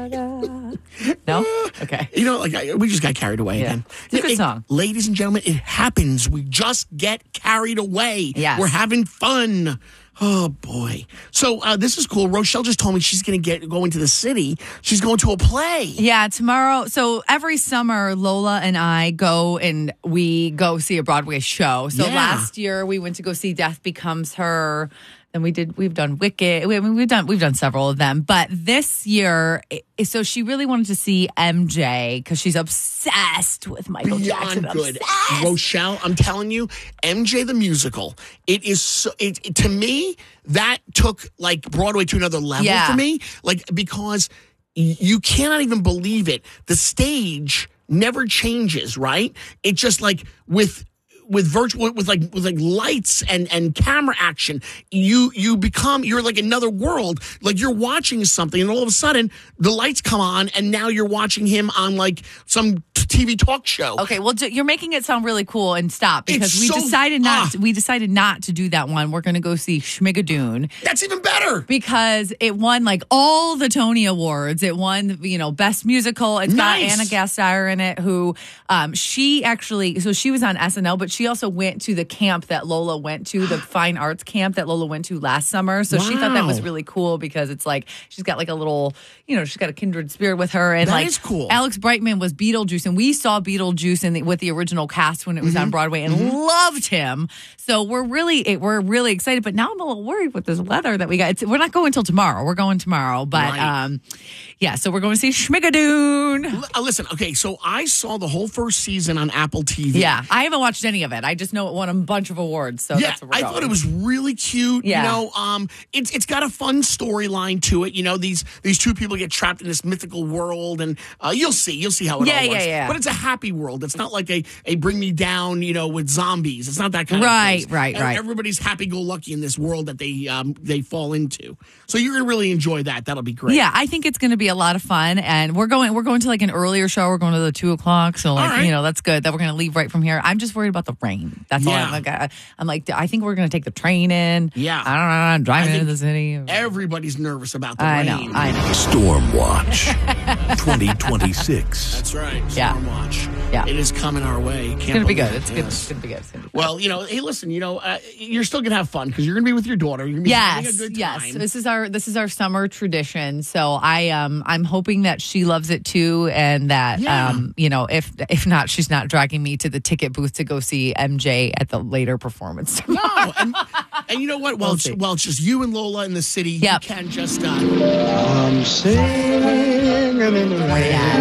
No? Okay. You know, we just got carried away again. It's a good song. Ladies and gentlemen, it happens. We just get carried away. Yes. We're having fun. Oh, boy. So this is cool. Rochelle just told me she's going to go into the city. She's going to a play. Yeah, tomorrow. So every summer, Lola and I go and we go see a Broadway show. So last year we went to go see Death Becomes Her. Then we've done Wicked. We've done several of them. But this year, so she really wanted to see MJ because she's obsessed with Michael Jackson. Good. Obsessed. Rochelle, I'm telling you, MJ the musical, it is so, to me, that took like Broadway to another level for me. Like, because you cannot even believe it. The stage never changes, right? It just like with like lights and camera action, you're like another world. Like you're watching something, and all of a sudden the lights come on, and now you're watching him on like some TV talk show. Okay, well, you're making it sound really cool, and stop because we decided not to do that one. We're going to go see Schmigadoon. That's even better because it won like all the Tony Awards. It won, best musical. It's got Anna Gasteyer in it, who she was on SNL, but she also went to the camp that Lola went to, the fine arts camp that Lola went to last summer. So she thought that was really cool because it's like she's got like a little, she's got a kindred spirit with her. And that is cool. Alex Brightman was Beetlejuice, and we saw Beetlejuice with the original cast when it was on Broadway and loved him. So we're really excited. But now I'm a little worried with this weather that we got. We're not going till tomorrow. We're going tomorrow, but so we're going to see Schmigadoon. Listen, okay, so I saw the whole first season on Apple TV. Yeah, I haven't watched any of it. I just know it won a bunch of awards. So that's where we're going. I thought it was really cute. Yeah. It's got a fun storyline to it. These two people get trapped in this mythical world, and you'll see how it all works. Yeah. But it's a happy world. It's not like a bring me down, with zombies. It's not that kind of thing. Right. Everybody's happy-go-lucky in this world that they fall into. So you're going to really enjoy that. That'll be great. Yeah, I think it's going to be a lot of fun, and we're going to like an earlier show. We're going to the 2:00, so that's good. That we're going to leave right from here. I'm just worried about the rain. That's all. I'm like, I think we're going to take the train in. Yeah, I don't know. I'm driving into the city. Everybody's nervous about the rain. I know. Storm Watch 2026. That's right. Storm Watch. Yeah, it is coming our way. It's going to be good. It's going to be good. Well, hey, listen. You're still going to have fun because you're going to be with your daughter. You're going to be having a good time. Yes. This is our summer tradition. So I'm hoping that she loves it too, and that if not, she's not dragging me to the ticket booth to go see MJ at the later performance tomorrow. No, and you know what? Well, it's just you and Lola in the city. You can just I'm singing in the rain.